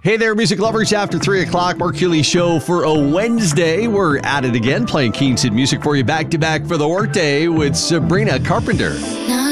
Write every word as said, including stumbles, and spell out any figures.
Hey there, music lovers. After three o'clock, Mark Healy Show for a Wednesday. We're at it again, playing Keenston music for you back to back for the workday with Sabrina Carpenter. Now